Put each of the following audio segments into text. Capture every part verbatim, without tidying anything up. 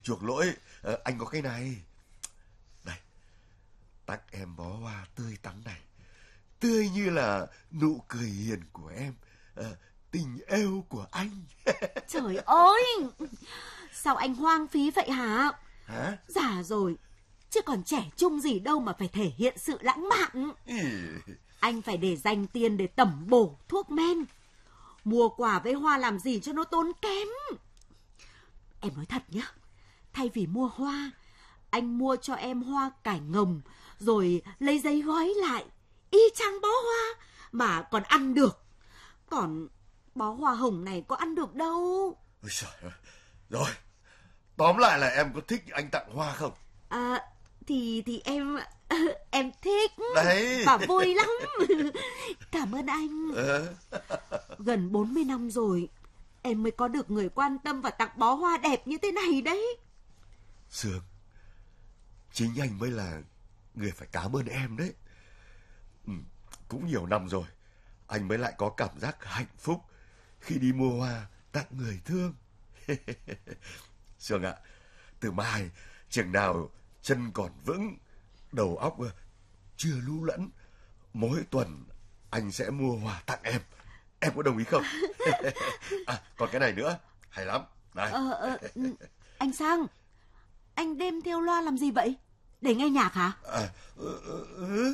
chuộc lỗi, à, anh có cái này. Đây, tặng em bó hoa tươi tắn này. Tươi như là nụ cười hiền của em, à, tình yêu của anh. Trời ơi, sao anh hoang phí vậy hả? Hả? Già rồi, chứ còn trẻ trung gì đâu mà phải thể hiện sự lãng mạn. Ừ. Anh phải để dành tiền để tẩm bổ thuốc men. Mua quà với hoa làm gì cho nó tốn kém. Em nói thật nhá, thay vì mua hoa, anh mua cho em hoa cải ngồng, rồi lấy giấy gói lại, y chang bó hoa, mà còn ăn được. Còn bó hoa hồng này có ăn được đâu. Ôi trời ơi. Rồi, tóm lại là em có thích anh tặng hoa không? À, thì thì em em thích. Đấy. Và vui lắm. Cảm ơn anh. Ờ. Gần bốn mươi năm rồi, em mới có được người quan tâm và tặng bó hoa đẹp như thế này đấy. Sương, chính anh mới là người phải cảm ơn em đấy. Ừ, cũng nhiều năm rồi, anh mới lại có cảm giác hạnh phúc khi đi mua hoa tặng người thương. Sương ạ, từ mai chừng nào chân còn vững, đầu óc chưa lú lẫn, mỗi tuần anh sẽ mua hoa tặng em. Em có đồng ý không? À, còn cái này nữa, hay lắm. Này. Ờ, ờ, anh Sang, anh đem theo loa làm gì vậy? Để nghe nhạc hả? À, ừ, ừ.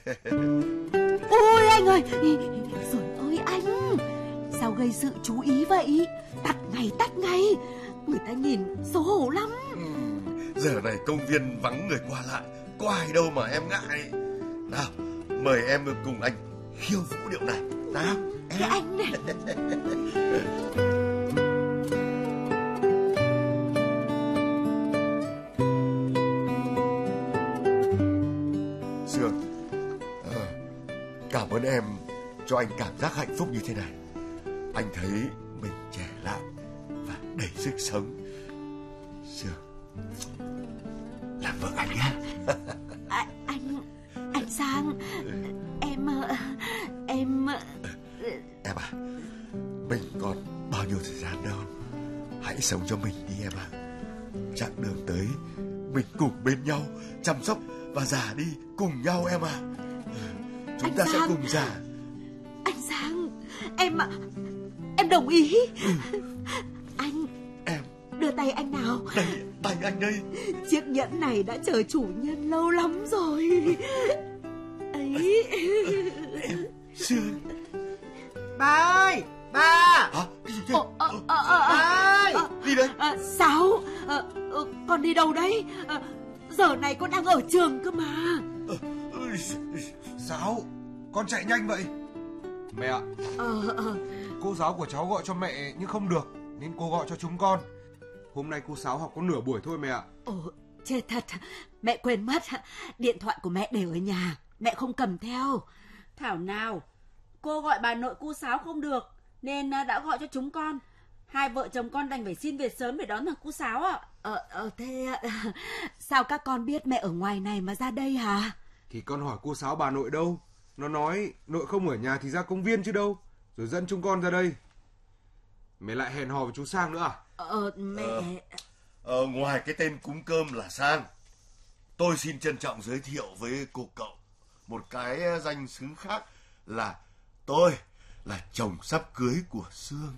Ôi anh ơi, rồi ơi anh, sao gây sự chú ý vậy? Tắt ngay, tắt ngay, người ta nhìn xấu hổ lắm. Ừ, giờ này công viên vắng người qua lại, có ai đâu mà em ngại. Nào, mời em cùng anh khiêu vũ điệu này. Nào, cái anh này. Sương, à, cảm ơn em cho anh cảm giác hạnh phúc như thế này. Anh thấy mình trẻ lại và đầy sức sống. Sương, làm vợ anh nhé. À, anh, anh Sang, em, em... Em à, mình còn bao nhiêu thời gian đâu. Hãy sống cho mình đi em ạ. À. Chặng đường tới mình cùng bên nhau, chăm sóc và già đi cùng nhau em à. Chúng anh ta Sang, sẽ cùng già. Anh Sang, em em đồng ý. Ừ. Anh, em đưa tay anh nào. Đây, tay anh đây. Chiếc nhẫn này đã chờ chủ nhân lâu lắm rồi. Ấy. Em, Sương. Ba ơi, ba. Hả? Cái gì thế? Ờ, ờ, ờ, ờ, Ba ơi. Ờ, đi đây. À, Sáu, à, à, con đi đâu đấy? À, giờ này con đang ở trường cơ mà. Ờ, Sáu, con chạy nhanh vậy. Mẹ ạ, Ờ, ờ. cô giáo của cháu gọi cho mẹ nhưng không được, nên cô gọi cho chúng con. Hôm nay cô Sáu học có nửa buổi thôi mẹ ạ. Ồ, chết thật, mẹ quên mất. Điện thoại của mẹ để ở nhà, mẹ không cầm theo. Thảo nào, cô gọi bà nội cô Sáu không được, nên đã gọi cho chúng con. Hai vợ chồng con đành phải xin về sớm để đón thằng cô Sáu ạ. Ờ, ờ, thế sao các con biết mẹ ở ngoài này mà ra đây hả? Thì con hỏi cô Sáu bà nội đâu. Nó nói nội không ở nhà thì ra công viên chứ đâu, rồi dẫn chúng con ra đây. Mẹ lại hẹn hò với chú Sang nữa à? Ờ, mẹ... Ờ, ờ, ngoài cái tên cúng cơm là Sang, tôi xin trân trọng giới thiệu với cô cậu một cái danh xứ khác là tôi là chồng sắp cưới của Sương.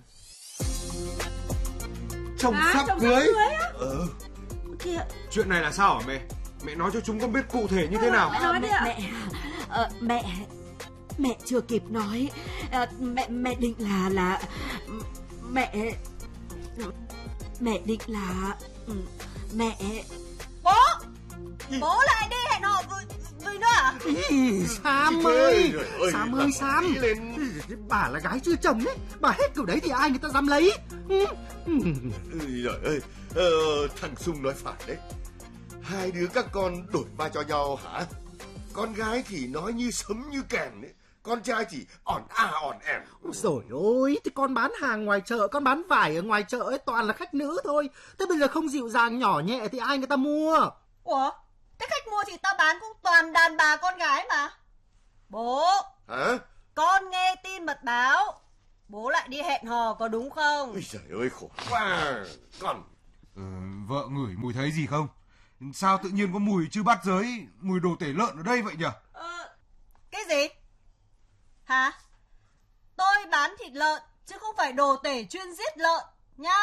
Chồng À, sắp chồng cưới? sắp cưới á? Ừ. Kìa, Chuyện này là sao hả mẹ? Mẹ nói cho chúng con biết cụ thể như thế nào. Mẹ nói đi ạ. mẹ, ờ, mẹ, mẹ chưa kịp nói. Ờ, mẹ, mẹ định là là mẹ, mẹ định là mẹ. Bố, bố lại đi hẹn hò với, với nữa à? Ý, Sam Chị ơi, ơi, ơi, Sam ơi, Sam. nghĩ lên. Bà là gái chưa chồng đấy, bà hết kiểu đấy thì ai người ta dám lấy. Ừ. Ôi giời ơi, ờ, thằng Sung nói phải đấy. Hai đứa các con đổi vai cho nhau hả? Con gái thì nói như sấm như kèn đấy, con trai thì ỏn à ỏn ẻn. Rồi ôi, thì con bán hàng ngoài chợ, con bán vải ở ngoài chợ ấy toàn là khách nữ thôi. Thế bây giờ không dịu dàng nhỏ nhẹ thì ai người ta mua? Ủa, thế khách mua thì ta bán cũng toàn đàn bà con gái mà. Bố, Hả? con nghe tin mật báo, bố lại đi hẹn hò có đúng không? Ôi trời ơi, khổ quá. Con Ừ, vợ ngửi mùi thấy gì không? Sao tự nhiên có mùi chư bát giới, mùi đồ tể lợn ở đây vậy nhỉ? Ờ, cái gì? Hả? Tôi bán thịt lợn, chứ không phải đồ tể chuyên giết lợn, nhá.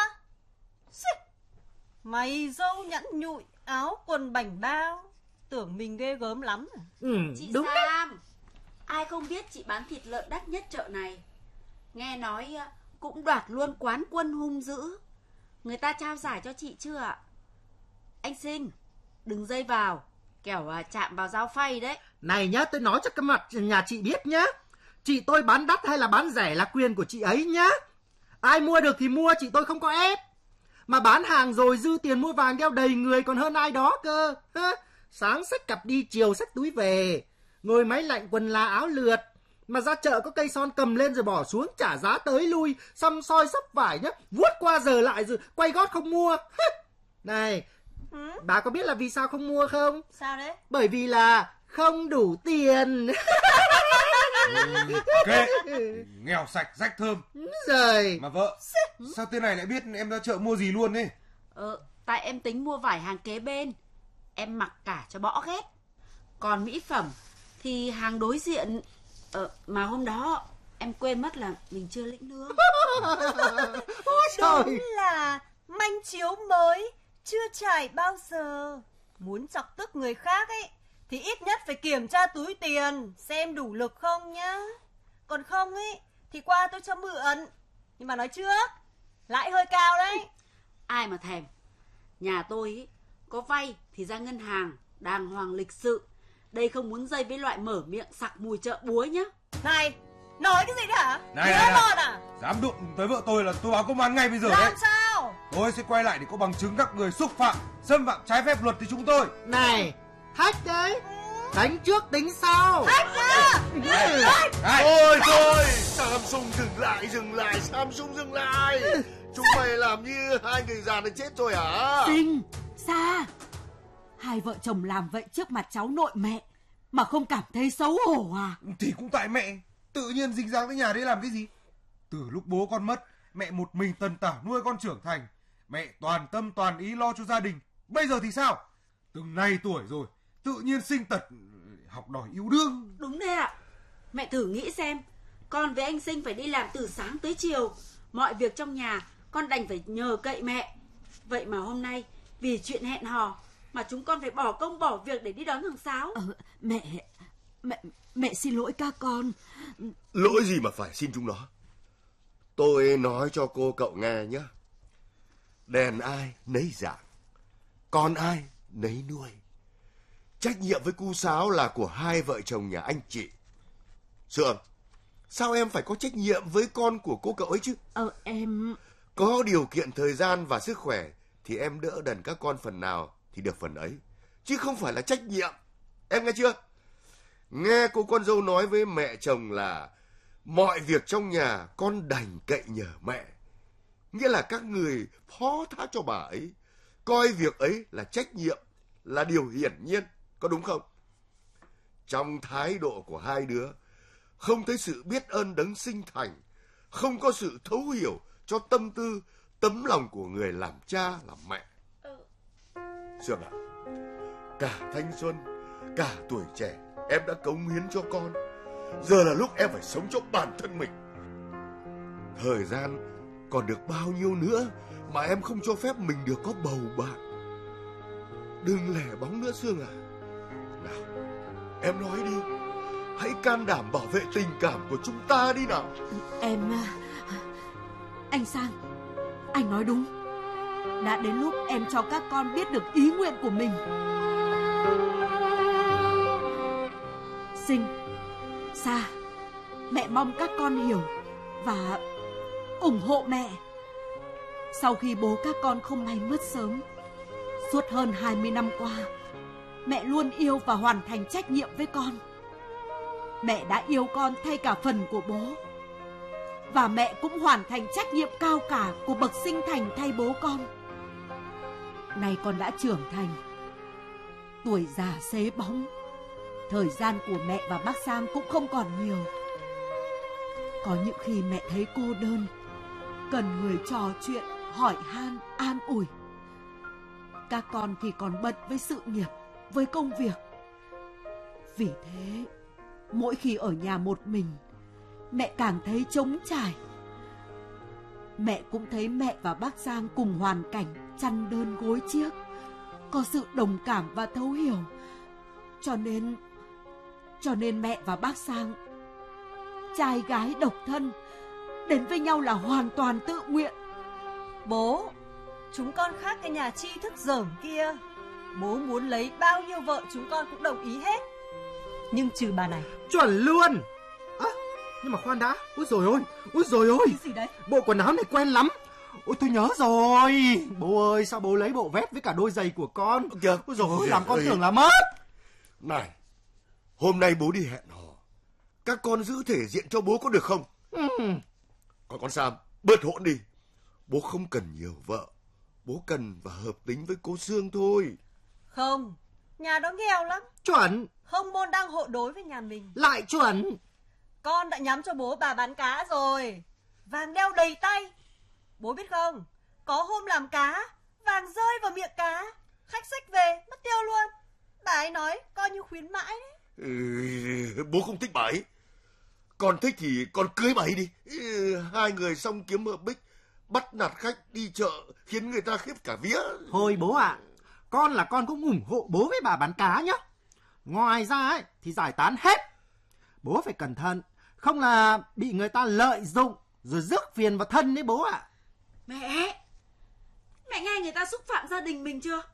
Mày dâu nhẵn nhụi, áo quần bảnh bao, tưởng mình ghê gớm lắm. Ừ, Chị đúng đấy. Sam, ai không biết chị bán thịt lợn đắt nhất chợ này. Nghe nói cũng đoạt luôn quán quân hung dữ. Người ta trao giải cho chị chưa ạ? Anh Sinh, đừng dây vào, kẻo chạm vào dao phay đấy. Này nhá, tôi nói cho cái mặt nhà chị biết nhá. Chị tôi bán đắt hay là bán rẻ là quyền của chị ấy nhá. Ai mua được thì mua, chị tôi không có ép. Mà bán hàng rồi dư tiền mua vàng đeo đầy người còn hơn ai đó cơ. Ha? Sáng xách cặp đi, chiều xách túi về. Ngồi máy lạnh quần là áo lượt. Mà ra chợ có cây son cầm lên rồi bỏ xuống, trả giá tới lui, xăm soi sắp vải nhá, vuốt qua giờ lại rồi quay gót không mua. Này, Ừ? bà có biết là vì sao không mua không? Sao đấy? Bởi vì là không đủ tiền. Ok, nghèo sạch rách thơm. Rồi. Mà vợ, sao tên này lại biết em ra chợ mua gì luôn ấy? Ờ, tại em tính mua vải hàng kế bên. Em mặc cả cho bỏ ghét. Còn mỹ phẩm thì hàng đối diện. Ờ, mà hôm đó em quên mất là mình chưa lĩnh lương. Ôi trời. Đúng là manh chiếu mới, chưa trải bao giờ. Muốn chọc tức người khác ấy thì ít nhất phải kiểm tra túi tiền, xem đủ lực không nhá. Còn không ấy thì qua tôi cho mượn. Nhưng mà nói trước, lãi hơi cao đấy. Ai mà thèm. Nhà tôi ý, có vay thì ra ngân hàng, đàng hoàng lịch sự. Đây không muốn dây với loại mở miệng sặc mùi chợ búa nhá. Này, nói cái gì đấy hả? Này, Đứa này, này. lọt à? Dám đụng tới vợ tôi là tôi báo công an ngay bây giờ đấy. Làm sao? Tôi sẽ quay lại để có bằng chứng các người xúc phạm, xâm phạm trái phép luật thì chúng tôi. Này, Thách đấy. Đánh trước tính sau. Thách ra! Này, Thôi thôi, Samsung dừng lại, dừng lại, Samsung dừng lại. Chúng mày làm như hai người già này chết rồi hả? Sinh, Sa, hai vợ chồng làm vậy trước mặt cháu nội mẹ mà không cảm thấy xấu hổ à? thì cũng tại mẹ tự nhiên dính dáng tới nhà đấy làm cái gì. Từ lúc bố con mất, mẹ một mình tần tảo nuôi con trưởng thành. Mẹ toàn tâm toàn ý lo cho gia đình. Bây giờ thì sao? Từng này tuổi rồi, tự nhiên sinh tật, học đòi yêu đương. Đúng đấy ạ. Mẹ thử nghĩ xem, con với anh Sinh phải đi làm từ sáng tới chiều. Mọi việc trong nhà con đành phải nhờ cậy mẹ. Vậy mà hôm nay vì chuyện hẹn hò mà chúng con phải bỏ công bỏ việc để đi đón thằng Sáu. Ờ, mẹ, mẹ, mẹ xin lỗi các con. Lỗi gì mà phải xin chúng nó? Tôi nói cho cô cậu nghe nhé. Đèn ai nấy dạng, con ai nấy nuôi. Trách nhiệm với cu Sáo là của hai vợ chồng nhà anh chị. Sương, sao em phải có trách nhiệm với con của cô cậu ấy chứ? Ờ, em... Có điều kiện thời gian và sức khỏe thì em đỡ đần các con phần nào thì được phần ấy, chứ không phải là trách nhiệm. Em nghe chưa? Nghe cô con dâu nói với mẹ chồng là mọi việc trong nhà con đành cậy nhờ mẹ. Nghĩa là các người phó thác cho bà ấy, coi việc ấy là trách nhiệm, là điều hiển nhiên, có đúng không? Trong thái độ của hai đứa, không thấy sự biết ơn đấng sinh thành, không có sự thấu hiểu cho tâm tư, tấm lòng của người làm cha, làm mẹ. Sương ạ, cả thanh xuân, cả tuổi trẻ, em đã cống hiến cho con. Giờ là lúc em phải sống cho bản thân mình. Thời gian còn được bao nhiêu nữa mà em không cho phép mình được có bầu bạn. Đừng lẻ bóng nữa Sương à. Nào, em nói đi. Hãy can đảm bảo vệ tình cảm của chúng ta đi nào. Em... Anh Sang, anh nói đúng. Đã đến lúc em cho các con biết được ý nguyện của mình. Sinh, Sa, mẹ mong các con hiểu và ủng hộ mẹ. Sau khi bố các con không may mất sớm, suốt hơn hai mươi năm qua, mẹ luôn yêu và hoàn thành trách nhiệm với con. Mẹ đã yêu con thay cả phần của bố, và mẹ cũng hoàn thành trách nhiệm cao cả của bậc sinh thành thay bố con. Nay con đã trưởng thành, tuổi già xế bóng, thời gian của mẹ và bác Sang cũng không còn nhiều. Có những khi mẹ thấy cô đơn, cần người trò chuyện, hỏi han, an ủi. Các con thì còn bận với sự nghiệp, với công việc. Vì thế, mỗi khi ở nhà một mình, mẹ càng thấy trống trải. Mẹ cũng thấy mẹ và bác Giang cùng hoàn cảnh chăn đơn gối chiếc, có sự đồng cảm và thấu hiểu. Cho nên, cho nên mẹ và bác Giang, trai gái độc thân, đến với nhau là hoàn toàn tự nguyện. Bố, chúng con khác cái nhà tri thức dởm kia. Bố muốn lấy bao nhiêu vợ chúng con cũng đồng ý hết. Nhưng trừ bà này. Chuẩn luôn. À, nhưng mà khoan đã. Úi dồi ôi, úi dồi ôi. Cái gì đấy? Bộ quần áo này quen lắm. Ôi tôi nhớ rồi. Bố ơi, sao bố lấy bộ vest với cả đôi giày của con? Kìa, Ôi dồi ôi, kìa, làm con ơi. tưởng là mất. Này, hôm nay bố đi hẹn hò, các con giữ thể diện cho bố có được không? Ừ. Còn con Sam, bớt hỗn đi. Bố không cần nhiều vợ, bố cần và hợp tính với cô Sương thôi. Không, nhà đó nghèo lắm. Chuẩn. Không môn đăng hộ đối với nhà mình. Lại chuẩn. Con đã nhắm cho bố bà bán cá rồi. Vàng đeo đầy tay. Bố biết không, có hôm làm cá, vàng rơi vào miệng cá, khách xách về mất tiêu luôn. Bà ấy nói coi như khuyến mãi đấy. Ừ, bố không thích bà ấy. Con thích thì con cưới bà ấy đi. Ừ, hai người xong kiếm hợp bích, bắt nạt khách đi chợ khiến người ta khiếp cả vía. Thôi bố ạ, à, con là con cũng ủng hộ bố với bà bán cá nhá. Ngoài ra ấy, thì giải tán hết. Bố phải cẩn thận, không là bị người ta lợi dụng rồi rước phiền vào thân đấy bố ạ. À. Mẹ, mẹ nghe người ta xúc phạm gia đình mình chưa?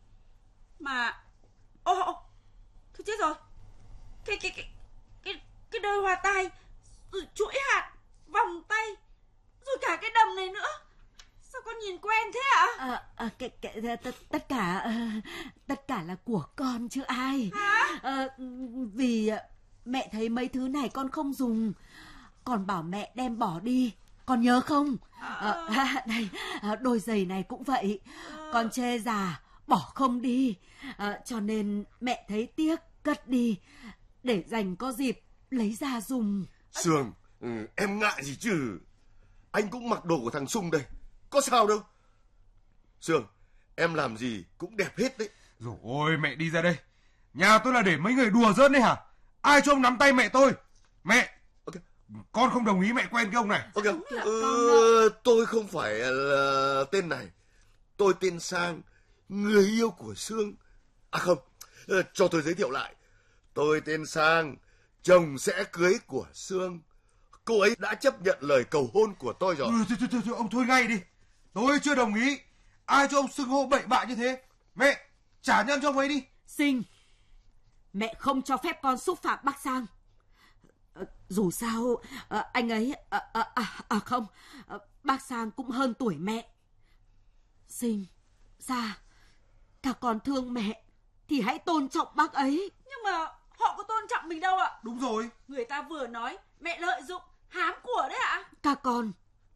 Mà, ô, ô, thôi chết rồi. Cái, cái, cái, cái, cái đôi hoa tai, rồi chuỗi hạt, vòng tay, rồi cả cái đầm này nữa. Sao con nhìn quen thế ạ? À, à, cái, cái, tất, tất cả uh, tất cả là của con chứ ai. Hả? Uh, vì mẹ thấy mấy thứ này con không dùng, con bảo mẹ đem bỏ đi, con nhớ không? À, à, đây, à, đôi giày này cũng vậy, à. Con chê già bỏ không đi, à, cho nên mẹ thấy tiếc cất đi để dành có dịp lấy ra dùng. Sương, ừ, em ngại gì chứ? Anh cũng mặc đồ của thằng Sung đây, có sao đâu. Sương, em làm gì cũng đẹp hết đấy. Rồi ôi, mẹ đi ra đây. Nhà tôi là để mấy người đùa giỡn đấy hả? Ai cho ông nắm tay mẹ tôi? Mẹ, okay. Con không đồng ý mẹ quen cái ông này. Ok, ừ, tôi không phải là tên này. Tôi tên Sang, người yêu của Sương. À không, cho tôi giới thiệu lại. Tôi tên Sang, chồng sẽ cưới của Sương. Cô ấy đã chấp nhận lời cầu hôn của tôi rồi. Ừ, thôi, thôi, thôi, thôi, ông thôi ngay đi. Tôi chưa đồng ý. Ai cho ông xưng hô bậy bạ như thế? Mẹ, trả nhân cho ông ấy đi. Sinh, mẹ không cho phép con xúc phạm bác Sang. À, dù sao à, anh ấy à, à, à, à không à, bác Sang cũng hơn tuổi mẹ. Sinh, Sa, các con thương mẹ thì hãy tôn trọng bác ấy. Nhưng mà họ có tôn trọng mình đâu ạ? Đúng rồi. Người ta vừa nói mẹ lợi dụng, hám của đấy ạ. Các con,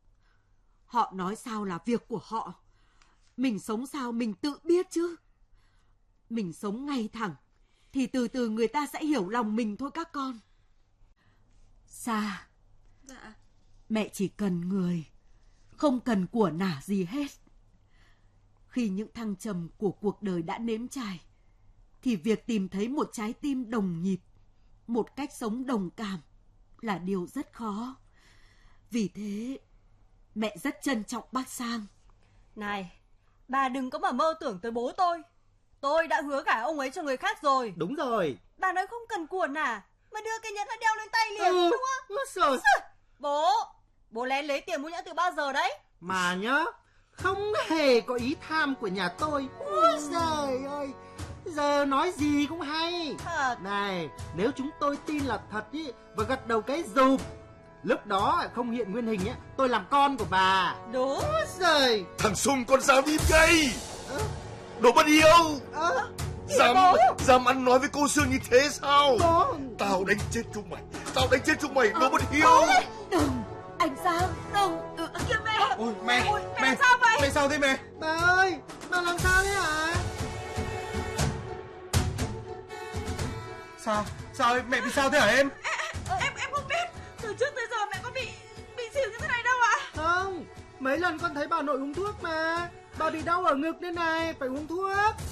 họ nói sao là việc của họ. Mình sống sao mình tự biết chứ. Mình sống ngay thẳng thì từ từ người ta sẽ hiểu lòng mình thôi các con. Sa, Dạ. Mẹ chỉ cần người, không cần của nả gì hết. Khi những thăng trầm của cuộc đời đã nếm trải, thì việc tìm thấy một trái tim đồng nhịp, một cách sống đồng cảm là điều rất khó. Vì thế, mẹ rất trân trọng bác Sang. Này, bà đừng có mà mơ tưởng tới bố tôi. Tôi đã hứa gả ông ấy cho người khác rồi. Đúng rồi. Bà nói không cần của nả, mà đưa cái nhẫn đã đeo lên tay liền, Ừ, đúng không? rồi. Bố, bố lén lấy tiền mua nhẫn từ bao giờ đấy? Mà nhá, không hề có ý tham của nhà tôi. Ôi giời ơi, giờ nói gì cũng hay. Thật. Này, nếu chúng tôi tin là thật ý, và gật đầu cái rụp, lúc đó không hiện nguyên hình ấy, tôi làm con của bà. Đúng. Ôi giời. Thằng Sung con dám im ngay. Đồ bất hiếu. Ơ, Dám, dám ăn nói với cô Sương như thế sao? bố. Tao đánh chết chúng mày. Tao đánh chết chúng mày, đồ bất hiếu. Đừng, anh Sang, đừng. Ừ, kìa mẹ. Ôi mẹ, Ôi, mẹ mẹ sao vậy? Mẹ sao thế mẹ? Bà ơi, bà làm sao thế hả? Sao? Sao ấy? Mẹ bị sao thế hả em? Em em không biết. Từ trước tới giờ mẹ có bị bị xỉu như thế này đâu ạ? Không, mấy lần con thấy bà nội uống thuốc mà. Bà bị đau ở ngực đây này, phải uống thuốc.